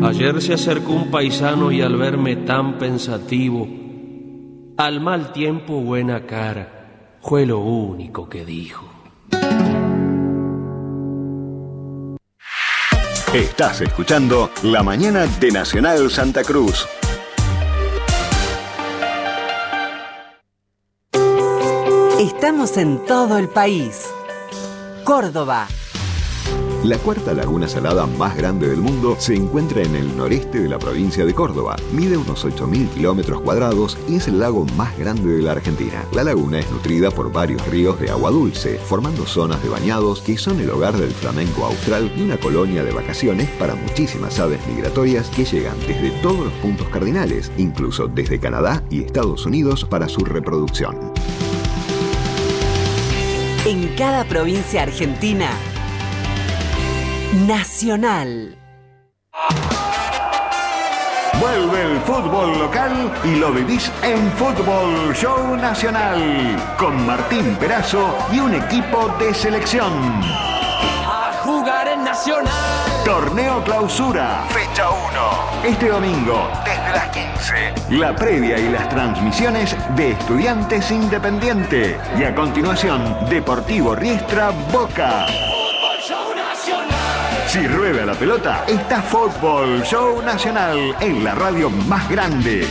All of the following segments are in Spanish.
Ayer se acercó un paisano y al verme tan pensativo, al mal tiempo buena cara, fue lo único que dijo. Estás escuchando La Mañana de Nacional Santa Cruz. Estamos en todo el país. Córdoba. La cuarta laguna salada más grande del mundo se encuentra en el noreste de la provincia de Córdoba. Mide unos 8.000 kilómetros cuadrados y es el lago más grande de la Argentina. La laguna es nutrida por varios ríos de agua dulce, formando zonas de bañados que son el hogar del flamenco austral y una colonia de vacaciones para muchísimas aves migratorias que llegan desde todos los puntos cardinales, incluso desde Canadá y Estados Unidos para su reproducción. En cada provincia argentina, Nacional. Vuelve el fútbol local y lo vivís en Fútbol Show Nacional, con Martín Perazo y un equipo de selección. A jugar en Nacional. Torneo Clausura, fecha 1. Este domingo, desde las 15. La previa y las transmisiones de Estudiantes Independiente. Y a continuación, Deportivo Riestra Boca. Fútbol Show Nacional. Si rueda la pelota, está Fútbol Show Nacional en la radio más grande.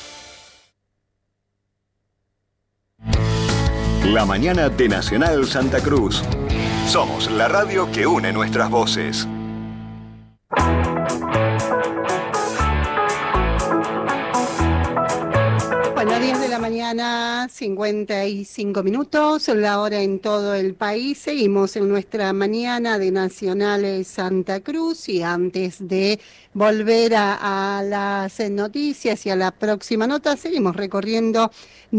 La mañana de Nacional Santa Cruz. Somos la radio que une nuestras voces. Bueno, 10 de la mañana, 55 minutos, la hora en todo el país. Seguimos en nuestra mañana de Nacional Santa Cruz y antes de volver a las noticias y a la próxima nota, seguimos recorriendo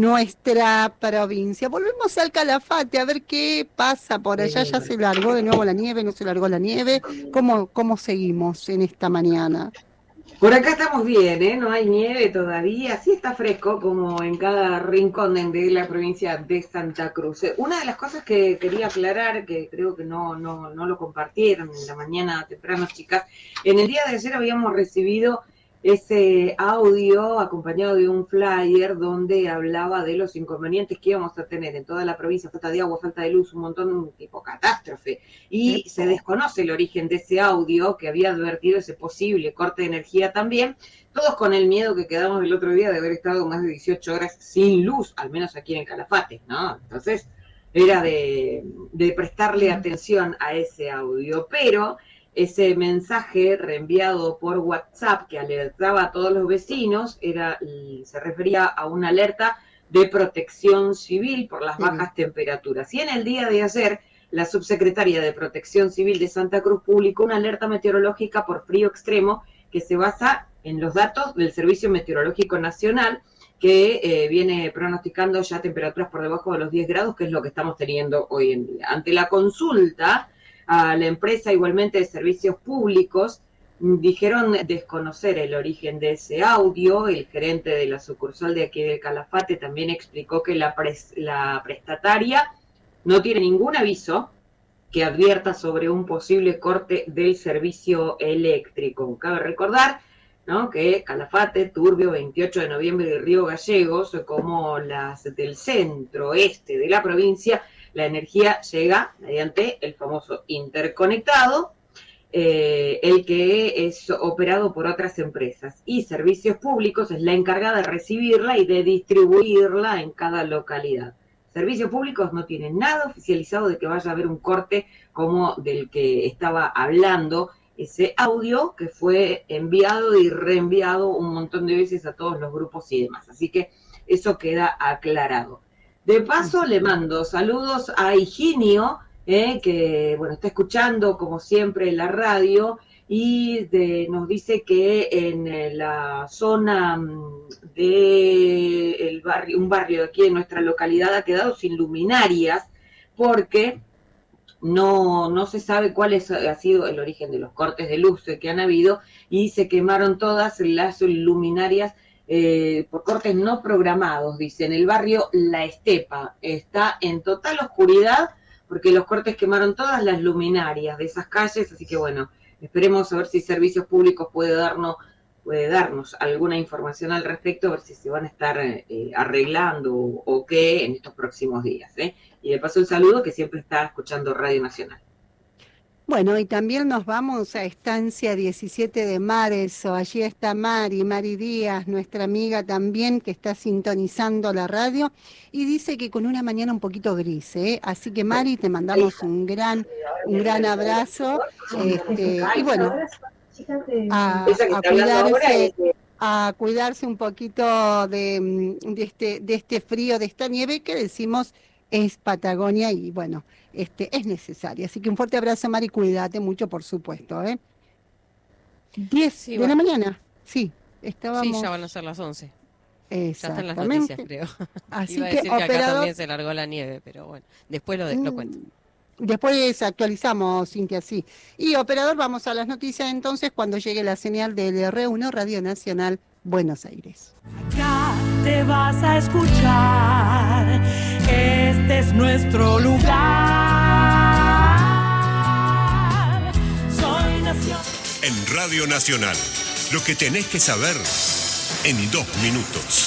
nuestra provincia. Volvemos al Calafate a ver qué pasa por allá. ¿Ya se largó de nuevo la nieve? ¿No se largó la nieve? ¿Cómo seguimos en esta mañana? Por acá estamos bien, ¿eh? No hay nieve todavía, sí está fresco como en cada rincón de la provincia de Santa Cruz. Una de las cosas que quería aclarar, que creo que no lo compartieron en la mañana temprano, chicas, en el día de ayer habíamos recibido ese audio acompañado de un flyer donde hablaba de los inconvenientes que íbamos a tener en toda la provincia, falta de agua, falta de luz, un montón tipo catástrofe, y se desconoce el origen de ese audio que había advertido ese posible corte de energía también, todos con el miedo que quedamos el otro día de haber estado más de 18 horas sin luz, al menos aquí en el Calafate, ¿no? Entonces era de prestarle atención a ese audio, pero ese mensaje reenviado por WhatsApp que alertaba a todos los vecinos se refería a una alerta de protección civil por las bajas temperaturas. Y en el día de ayer, la subsecretaria de Protección Civil de Santa Cruz publicó una alerta meteorológica por frío extremo que se basa en los datos del Servicio Meteorológico Nacional, que viene pronosticando ya temperaturas por debajo de los 10 grados, que es lo que estamos teniendo hoy en día. Ante la consulta a la empresa igualmente de servicios públicos, dijeron desconocer el origen de ese audio. El gerente de la sucursal de aquí del Calafate también explicó que la prestataria no tiene ningún aviso que advierta sobre un posible corte del servicio eléctrico. Cabe recordar, ¿no?, que Calafate, Turbio, 28 de noviembre y Río Gallegos, como las del centro-este de la provincia, la energía llega mediante el famoso interconectado, el que es operado por otras empresas, y Servicios Públicos es la encargada de recibirla y de distribuirla en cada localidad. Servicios Públicos no tienen nada oficializado de que vaya a haber un corte como del que estaba hablando ese audio, que fue enviado y reenviado un montón de veces a todos los grupos y demás. Así que eso queda aclarado. De paso, le mando saludos a Higinio, que bueno, está escuchando como siempre la radio, y nos dice que en la zona de un barrio de aquí de nuestra localidad ha quedado sin luminarias porque no se sabe cuál ha sido el origen de los cortes de luz que han habido, y se quemaron todas las luminarias por cortes no programados. Dice, en el barrio La Estepa está en total oscuridad porque los cortes quemaron todas las luminarias de esas calles, así que bueno, Esperemos a ver si Servicios Públicos puede darnos alguna información al respecto, a ver si se van a estar arreglando o qué en estos próximos días. Y de paso el saludo, que siempre está escuchando Radio Nacional. Bueno, y también nos vamos a Estancia 17 de Marzo. Allí está Mari Díaz, nuestra amiga también, que está sintonizando la radio, y dice que con una mañana un poquito gris, Así que Mari, te mandamos un gran abrazo, y bueno, a cuidarse un poquito de este frío, de esta nieve que decimos es Patagonia, y bueno, es necesaria. Así que un fuerte abrazo, Mari, cuídate mucho, por supuesto. 10 de la mañana, sí, estábamos... Sí, ya van a ser las 11. Exactamente. Ya están las noticias, creo. Así Iba a que, decir que acá operador, también se largó la nieve, pero bueno, después lo cuento. Después actualizamos, Cintia, sí. Y operador, vamos a las noticias entonces cuando llegue la señal del R1 Radio Nacional Buenos Aires. Acá te vas a escuchar, este es nuestro lugar. Soy Nación. En Radio Nacional, lo que tenés que saber en 2 minutos.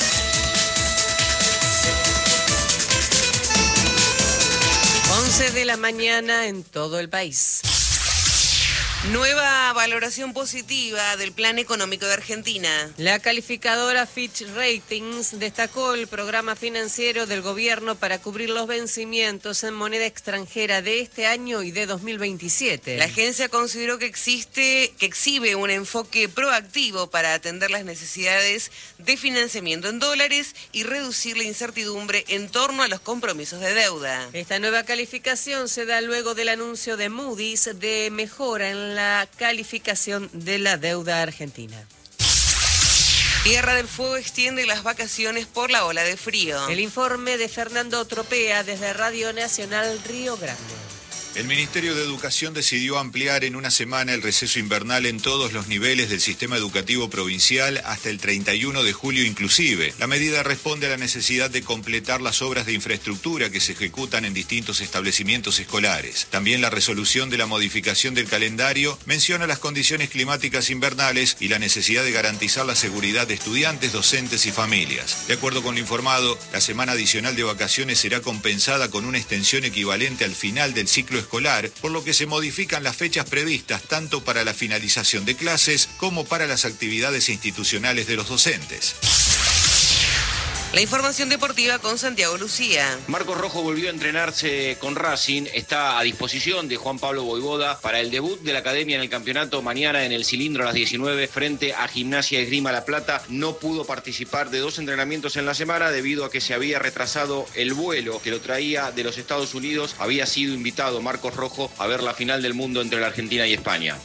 De la mañana en todo el país. Nueva valoración positiva del Plan Económico de Argentina. La calificadora Fitch Ratings destacó el programa financiero del gobierno para cubrir los vencimientos en moneda extranjera de este año y de 2027. La agencia consideró que exhibe un enfoque proactivo para atender las necesidades de financiamiento en dólares y reducir la incertidumbre en torno a los compromisos de deuda. Esta nueva calificación se da luego del anuncio de Moody's de mejora en la calificación de la deuda argentina. Tierra del Fuego extiende las vacaciones por la ola de frío. El informe de Fernando Tropea desde Radio Nacional Río Grande. El Ministerio de Educación decidió ampliar en una semana el receso invernal en todos los niveles del sistema educativo provincial hasta el 31 de julio inclusive. La medida responde a la necesidad de completar las obras de infraestructura que se ejecutan en distintos establecimientos escolares. También la resolución de la modificación del calendario menciona las condiciones climáticas invernales y la necesidad de garantizar la seguridad de estudiantes, docentes y familias. De acuerdo con lo informado, la semana adicional de vacaciones será compensada con una extensión equivalente al final del ciclo escolar, por lo que se modifican las fechas previstas tanto para la finalización de clases como para las actividades institucionales de los docentes. La información deportiva con Santiago Lucía. Marcos Rojo volvió a entrenarse con Racing, está a disposición de Juan Pablo Voivoda para el debut de la academia en el campeonato mañana en el Cilindro a las 19 frente a Gimnasia Esgrima La Plata. No pudo participar de 2 entrenamientos en la semana debido a que se había retrasado el vuelo que lo traía de los Estados Unidos. Había sido invitado Marcos Rojo a ver la final del mundo entre la Argentina y España.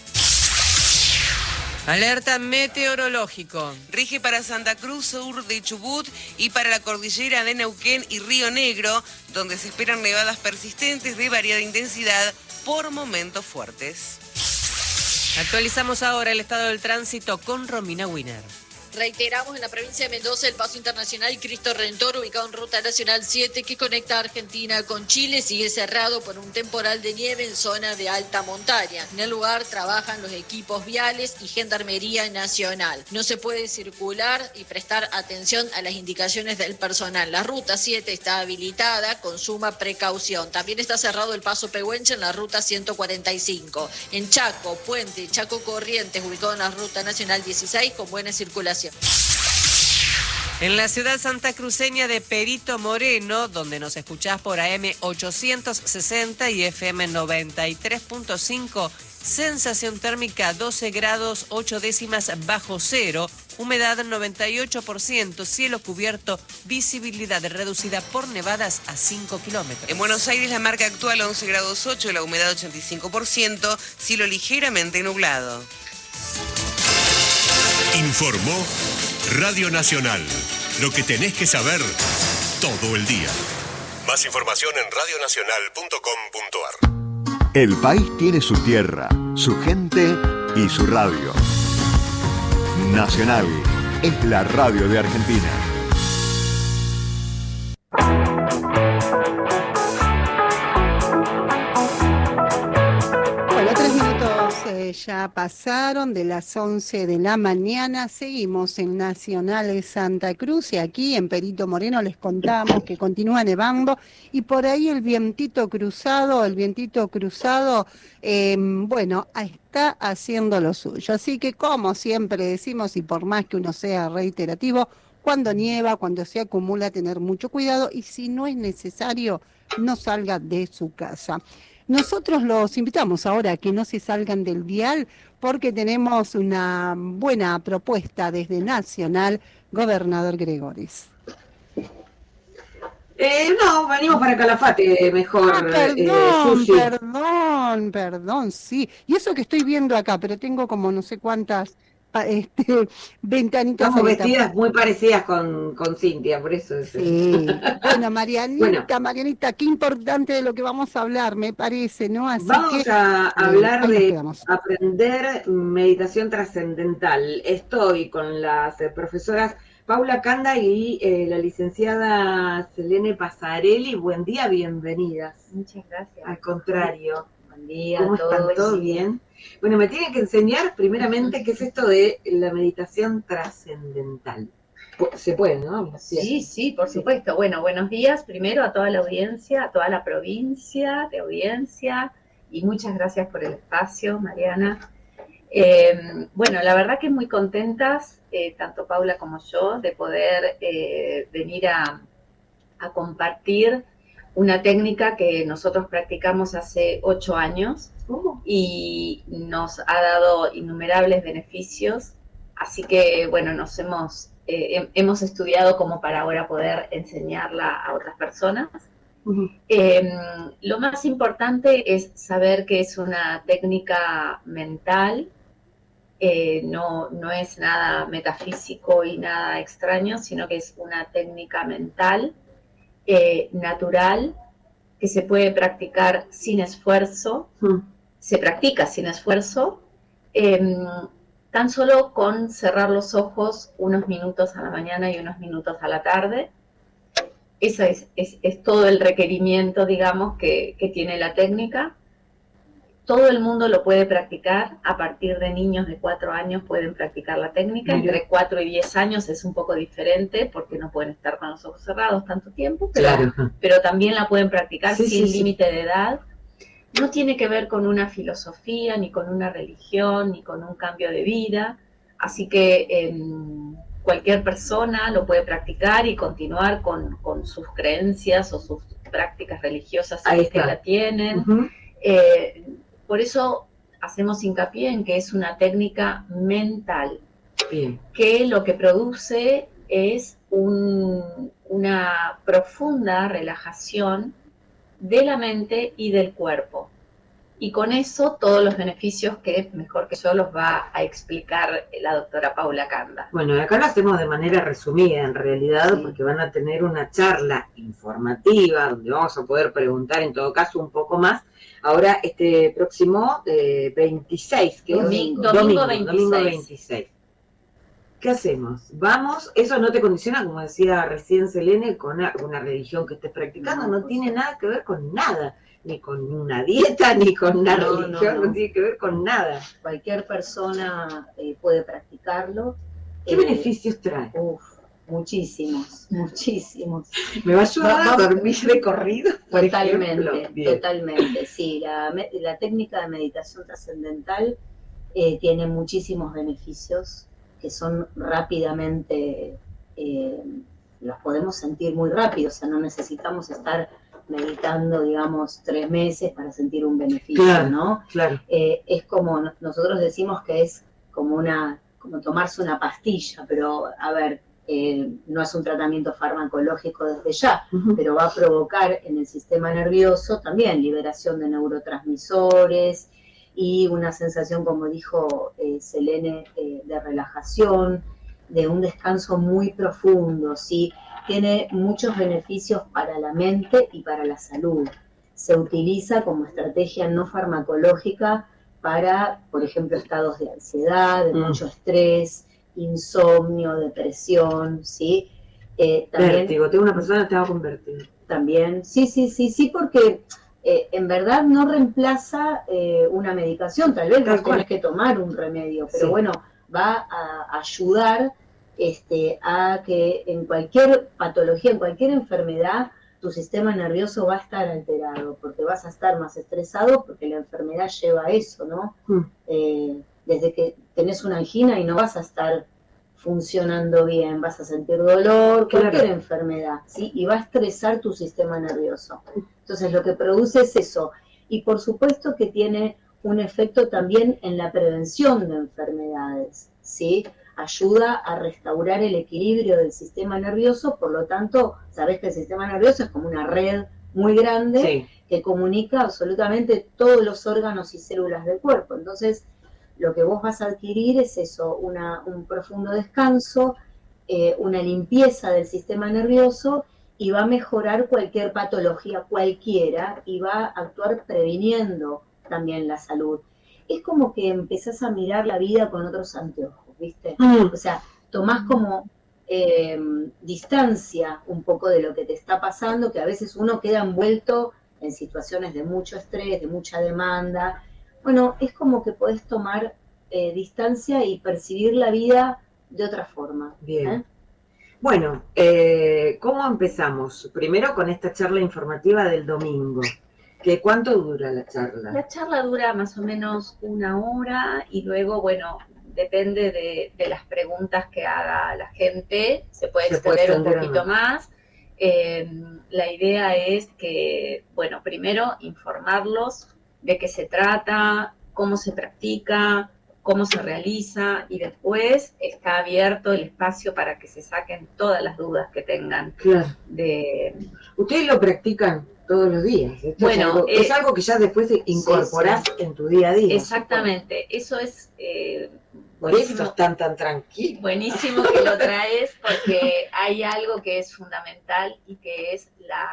Alerta meteorológico. Rige para Santa Cruz, sur de Chubut y para la cordillera de Neuquén y Río Negro, donde se esperan nevadas persistentes de variada intensidad, por momentos fuertes. Actualizamos ahora el estado del tránsito con Romina Winer. Reiteramos, en la provincia de Mendoza, el paso internacional Cristo Redentor, ubicado en Ruta Nacional 7, que conecta a Argentina con Chile, sigue cerrado por un temporal de nieve en zona de alta montaña. En el lugar trabajan los equipos viales y Gendarmería Nacional. No se puede circular y prestar atención a las indicaciones del personal. La Ruta 7 está habilitada con suma precaución. También está cerrado el paso Pehuenche en la Ruta 145. En Chaco, Puente, Chaco Corrientes, ubicado en la Ruta Nacional 16, con buena circulación. En la ciudad santacruceña de Perito Moreno, donde nos escuchás por AM 860 y FM 93.5, sensación térmica 12 grados 8 décimas bajo cero, humedad 98%, cielo cubierto, visibilidad reducida por nevadas a 5 kilómetros. En Buenos Aires la marca actual 11 grados 8, la humedad 85%, cielo ligeramente nublado. Informó Radio Nacional. Lo que tenés que saber todo el día. Más información en radionacional.com.ar. El país tiene su tierra, su gente y su radio. Nacional es la radio de Argentina. Bueno, 3 minutos ya pasaron de las 11 de la mañana, seguimos en Nacional Santa Cruz y aquí en Perito Moreno les contamos que continúa nevando y por ahí el vientito cruzado, bueno, está haciendo lo suyo. Así que como siempre decimos y por más que uno sea reiterativo, cuando nieva, cuando se acumula, tener mucho cuidado y si no es necesario, no salga de su casa. Nosotros los invitamos ahora a que no se salgan del dial porque tenemos una buena propuesta desde Nacional, Gobernador Gregoris. No, venimos para Calafate, mejor. Perdón, sí. Y eso que estoy viendo acá, pero tengo como no sé cuántas ventanitas. Estamos vestidas muy parecidas con Cintia, por eso. Sí. Bueno, Marianita, qué importante de lo que vamos a hablar, me parece, ¿no? Así vamos que, a hablar de aprender meditación trascendental. Estoy con las profesoras Paula Canda y la licenciada Selene Pasarelli. Buen día, bienvenidas. Muchas gracias. Al contrario. Buen día ¿Cómo a todos? están? ¿Todo bien? Bueno, me tienen que enseñar primeramente qué es esto de la meditación trascendental. Se puede, ¿no? Sí, por supuesto. Bueno, buenos días primero a toda la audiencia, a toda la provincia de audiencia y muchas gracias por el espacio, Mariana. Bueno, la verdad que muy contentas, tanto Paula como yo, de poder venir a compartir una técnica que nosotros practicamos hace 8 años y nos ha dado innumerables beneficios, así que bueno, nos hemos estudiado como para ahora poder enseñarla a otras personas. Lo más importante es saber que es una técnica mental, no es nada metafísico y nada extraño, sino que es una técnica mental, natural, que se puede practicar sin esfuerzo, se practica sin esfuerzo, tan solo con cerrar los ojos unos minutos a la mañana y unos minutos a la tarde. Eso es todo el requerimiento, digamos, que tiene la técnica. Todo el mundo lo puede practicar, a partir de niños de 4 años pueden practicar la técnica, entre 4 y 10 años es un poco diferente porque no pueden estar con los ojos cerrados tanto tiempo, pero también la pueden practicar sin límite de edad. No tiene que ver con una filosofía, ni con una religión, ni con un cambio de vida, así que cualquier persona lo puede practicar y continuar con sus creencias o sus prácticas religiosas si es que la tienen. Por eso hacemos hincapié en que es una técnica mental, que lo que produce es una profunda relajación de la mente y del cuerpo. Y con eso todos los beneficios que mejor que yo los va a explicar la doctora Paula Canda. Bueno, acá lo hacemos de manera resumida en realidad, porque van a tener una charla informativa donde vamos a poder preguntar en todo caso un poco más. Ahora, este próximo 26, que domingo 26. ¿Qué hacemos? Vamos, eso no te condiciona, como decía recién Selene, con alguna religión que estés practicando, no tiene nada que ver con nada, ni con una dieta, ni con una religión, no tiene que ver con nada. Cualquier persona puede practicarlo. ¿Qué beneficios trae? Muchísimos. ¿Me va a ayudar a dormir de corrido? Totalmente, sí. La técnica de meditación trascendental tiene muchísimos beneficios que son rápidamente, los podemos sentir muy rápido, o sea, no necesitamos estar meditando, digamos, 3 meses para sentir un beneficio, ¿no? Claro. Es como, nosotros decimos que es como tomarse una pastilla, pero, a ver, no es un tratamiento farmacológico desde ya, pero va a provocar en el sistema nervioso también liberación de neurotransmisores y una sensación, como dijo Selene, de relajación, de un descanso muy profundo, ¿sí? Tiene muchos beneficios para la mente y para la salud. Se utiliza como estrategia no farmacológica para, por ejemplo, estados de ansiedad, de mucho estrés, insomnio, depresión, ¿sí? También, vértigo, tengo una persona que estaba con vértigo. También, sí, porque, en verdad no reemplaza una medicación, tal vez vos tenés que tomar un remedio, pero bueno, va a ayudar a que en cualquier patología, en cualquier enfermedad, tu sistema nervioso va a estar alterado, porque vas a estar más estresado, porque la enfermedad lleva a eso, ¿no? Desde que tenés una angina y no vas a estar funcionando bien, vas a sentir dolor, cualquier enfermedad, ¿sí? Y va a estresar tu sistema nervioso. Entonces lo que produce es eso. Y por supuesto que tiene un efecto también en la prevención de enfermedades, ¿sí? Ayuda a restaurar el equilibrio del sistema nervioso, por lo tanto, sabés que el sistema nervioso es como una red muy grande que comunica absolutamente todos los órganos y células del cuerpo. Entonces, lo que vos vas a adquirir es eso, un profundo descanso, una limpieza del sistema nervioso, y va a mejorar cualquier patología, cualquiera, y va a actuar previniendo también la salud. Es como que empezás a mirar la vida con otros anteojos, ¿viste? O sea, tomás como distancia un poco de lo que te está pasando, que a veces uno queda envuelto en situaciones de mucho estrés, de mucha demanda. Bueno, es como que podés tomar distancia y percibir la vida de otra forma. Bien. Bueno, ¿cómo empezamos? Primero con esta charla informativa del domingo. ¿Cuánto dura la charla? La charla dura más o menos 1 hora y luego, bueno, depende de las preguntas que haga la gente, se puede extender un poquito más. La idea es que, bueno, primero informarlos de qué se trata, cómo se practica, cómo se realiza, y después está abierto el espacio para que se saquen todas las dudas que tengan. Claro. Ustedes lo practican todos los días. Bueno, es algo que ya después incorporás en tu día a día. Exactamente, eso es... por eso están tan tranquilos. Buenísimo que lo traes, porque hay algo que es fundamental y que es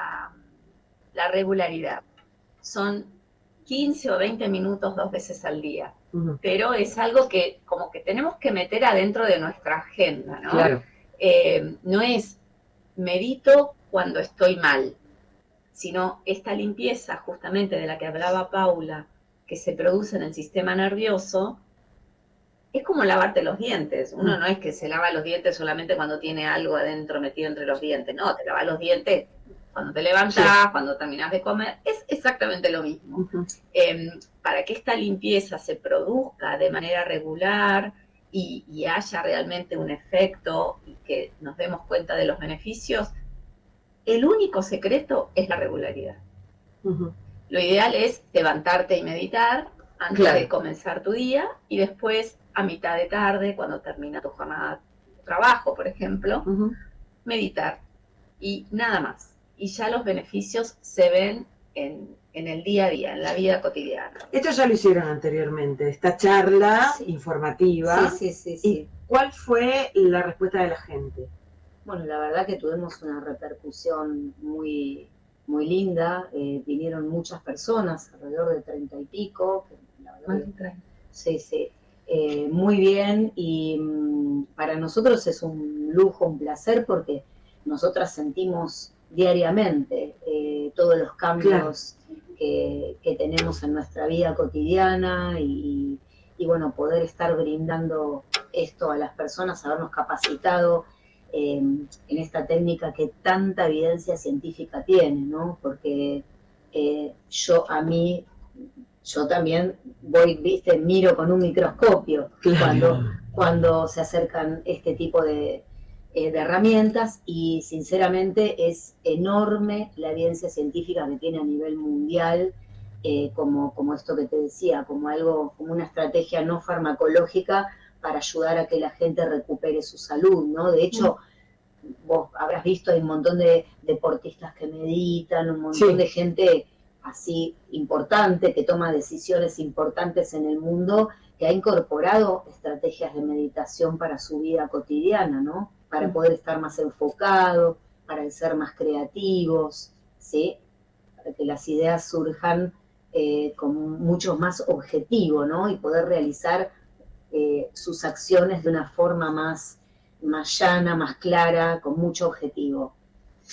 la regularidad. Son 15 o 20 minutos 2 veces al día, pero es algo que como que tenemos que meter adentro de nuestra agenda, ¿no? Claro. No es medito cuando estoy mal, sino esta limpieza justamente de la que hablaba Paula, que se produce en el sistema nervioso, es como lavarte los dientes. Uno no es que se lava los dientes solamente cuando tiene algo adentro metido entre los dientes, no, te lavas los dientes cuando te levantás, cuando terminás de comer, es exactamente lo mismo. Para que esta limpieza se produzca de manera regular y haya realmente un efecto y que nos demos cuenta de los beneficios, el único secreto es la regularidad. Lo ideal es levantarte y meditar antes de comenzar tu día, y después a mitad de tarde, cuando termina tu jornada de trabajo, por ejemplo, meditar, y nada más. Y ya los beneficios se ven en el día a día, en la vida cotidiana. Esto ya lo hicieron anteriormente, esta charla informativa. Sí. ¿Y cuál fue la respuesta de la gente? Bueno, la verdad que tuvimos una repercusión muy, muy linda. Vinieron muchas personas, alrededor de 30 y pico. Sí. Muy bien, y para nosotros es un lujo, un placer, porque nosotras sentimos diariamente todos los cambios que tenemos en nuestra vida cotidiana, y bueno, poder estar brindando esto a las personas, habernos capacitado en esta técnica que tanta evidencia científica tiene, ¿no? Porque yo también miro con un microscopio cuando se acercan este tipo de herramientas, y sinceramente es enorme la evidencia científica que tiene a nivel mundial, como esto que te decía, como una estrategia no farmacológica para ayudar a que la gente recupere su salud, ¿no? De hecho, vos habrás visto, hay un montón de deportistas que meditan, un montón de gente así importante, que toma decisiones importantes en el mundo, que ha incorporado estrategias de meditación para su vida cotidiana, ¿no? Para poder estar más enfocado, para ser más creativos, ¿sí? Para que las ideas surjan con mucho más objetivo, ¿no? Y poder realizar sus acciones de una forma más llana, más clara, con mucho objetivo.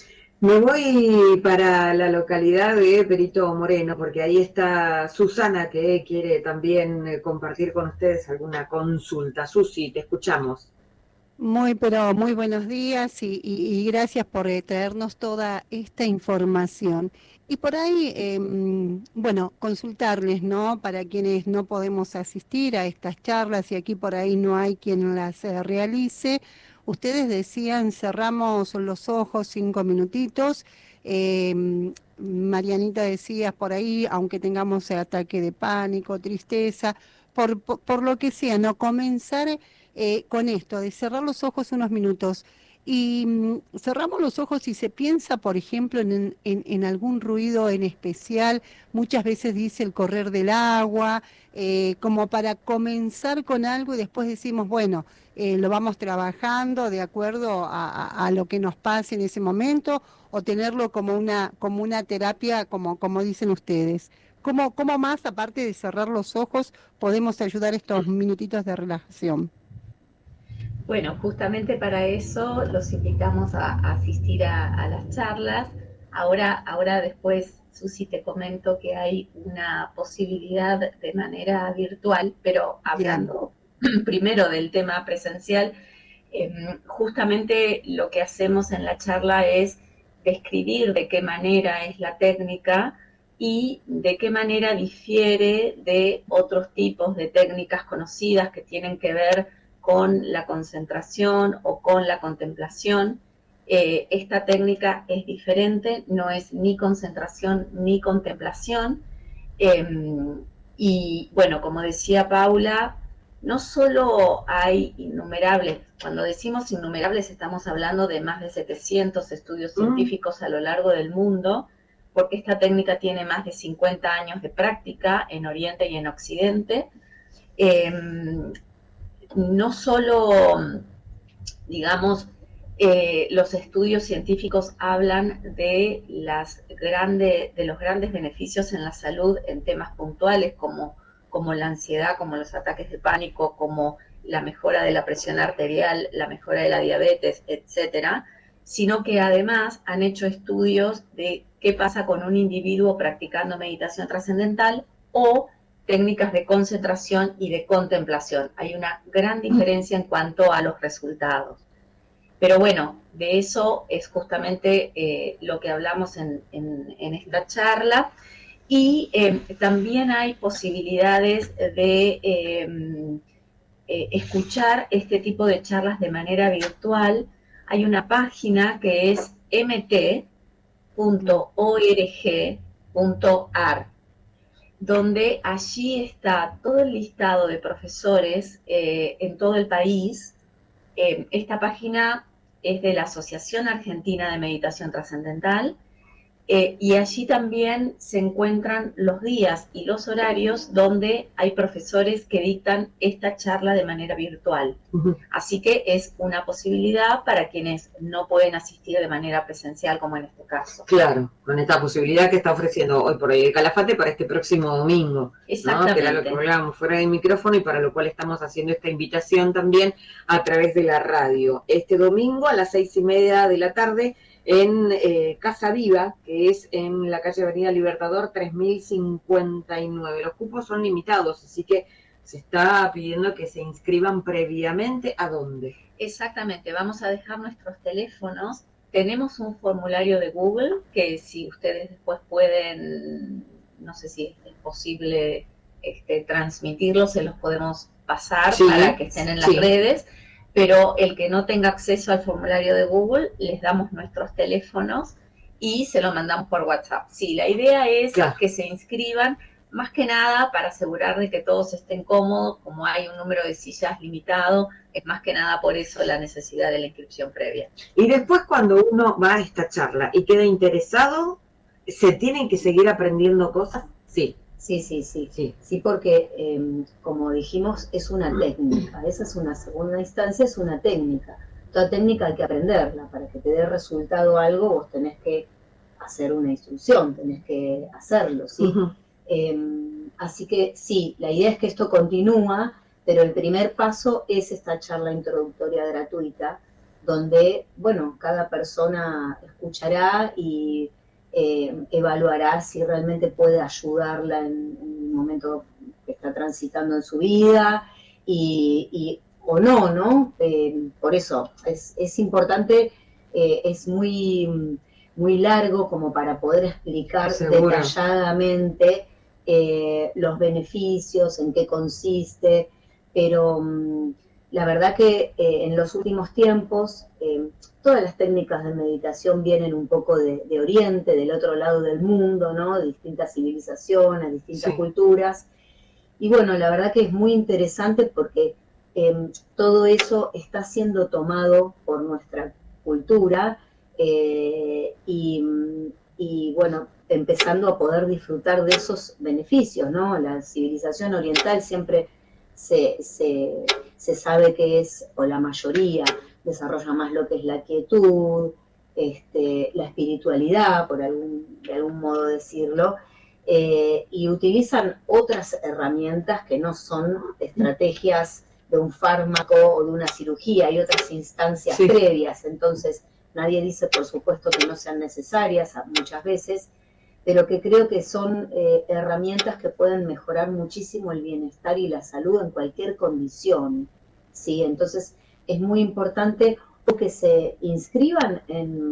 Me voy para la localidad de Perito Moreno, porque ahí está Susana, que quiere también compartir con ustedes alguna consulta. Susi, te escuchamos. Pero muy buenos días y gracias por traernos toda esta información. Y por ahí, bueno, consultarles, ¿no? Para quienes no podemos asistir a estas charlas y aquí por ahí no hay quien las realice. Ustedes decían, cerramos los ojos 5 minutitos. Marianita decías por ahí, aunque tengamos ataque de pánico, tristeza, por lo que sea, ¿no? Comenzar con esto, de cerrar los ojos unos minutos. Y cerramos los ojos y se piensa, por ejemplo, en algún ruido en especial. Muchas veces dice el correr del agua, como para comenzar con algo y después decimos, bueno, lo vamos trabajando de acuerdo a lo que nos pase en ese momento, o tenerlo como una terapia, como dicen ustedes. ¿Cómo más, aparte de cerrar los ojos, podemos ayudar estos minutitos de relajación? Bueno, justamente para eso los invitamos a asistir a las charlas. Ahora después, Susi, te comento que hay una posibilidad de manera virtual, pero hablando primero del tema presencial, justamente lo que hacemos en la charla es describir de qué manera es la técnica y de qué manera difiere de otros tipos de técnicas conocidas que tienen que ver con la concentración o con la contemplación. Esta técnica es diferente, no es ni concentración ni contemplación. Y bueno, como decía Paula, no solo hay innumerables, cuando decimos innumerables estamos hablando de más de 700 estudios científicos a lo largo del mundo, porque esta técnica tiene más de 50 años de práctica en Oriente y en Occidente. No solo, digamos, los estudios científicos hablan de los grandes beneficios en la salud en temas puntuales como la ansiedad, como los ataques de pánico, como la mejora de la presión arterial, la mejora de la diabetes, etcétera, sino que además han hecho estudios de qué pasa con un individuo practicando meditación trascendental o técnicas de concentración y de contemplación. Hay una gran diferencia en cuanto a los resultados. Pero bueno, de eso es justamente lo que hablamos en esta charla. Y también hay posibilidades de escuchar este tipo de charlas de manera virtual. Hay una página que es mt.org.ar, donde allí está todo el listado de profesores en todo el país. Esta página es de la Asociación Argentina de Meditación Trascendental, y allí también se encuentran los días y los horarios donde hay profesores que dictan esta charla de manera virtual. Así que es una posibilidad para quienes no pueden asistir de manera presencial, como en este caso. Claro, con esta posibilidad que está ofreciendo hoy por hoy el Calafate para este próximo domingo. Exactamente. ¿No? Que era lo que hablábamos fuera del micrófono y para lo cual estamos haciendo esta invitación también a través de la radio. Este domingo a las 6:30 de la tarde en Casa Viva, que es en la calle Avenida Libertador 3059. Los cupos son limitados, así que se está pidiendo que se inscriban previamente. ¿A dónde? Exactamente, vamos a dejar nuestros teléfonos. Tenemos un formulario de Google que si ustedes después pueden, no sé si es posible transmitirlo, se los podemos pasar para que estén en las redes. Pero el que no tenga acceso al formulario de Google, les damos nuestros teléfonos y se lo mandamos por WhatsApp. Sí, la idea es que se inscriban, más que nada para asegurar de que todos estén cómodos, como hay un número de sillas limitado, es más que nada por eso la necesidad de la inscripción previa. Y después cuando uno va a esta charla y queda interesado, ¿se tienen que seguir aprendiendo cosas? Sí. Sí, porque como dijimos, es una técnica, esa es una segunda instancia, es una técnica. Toda técnica hay que aprenderla, para que te dé resultado algo vos tenés que hacer una instrucción, tenés que hacerlo, ¿sí? Así que sí, la idea es que esto continúa, pero el primer paso es esta charla introductoria gratuita, donde, bueno, cada persona escuchará y evaluará si realmente puede ayudarla en el momento que está transitando en su vida o no, ¿no? Por eso es importante, es muy, muy largo como para poder explicar detalladamente los beneficios, en qué consiste, pero la verdad que en los últimos tiempos todas las técnicas de meditación vienen un poco de Oriente, del otro lado del mundo, ¿no? De distintas civilizaciones, distintas culturas. Y bueno, la verdad que es muy interesante porque todo eso está siendo tomado por nuestra cultura y bueno, empezando a poder disfrutar de esos beneficios, ¿no? La civilización oriental siempre se sabe que es, o la mayoría, desarrolla más lo que es la quietud, la espiritualidad, de algún modo decirlo, y utilizan otras herramientas que no son estrategias de un fármaco o de una cirugía, hay otras instancias previas, entonces nadie dice por supuesto que no sean necesarias muchas veces, pero que creo que son herramientas que pueden mejorar muchísimo el bienestar y la salud en cualquier condición, ¿sí? Entonces es muy importante que se inscriban en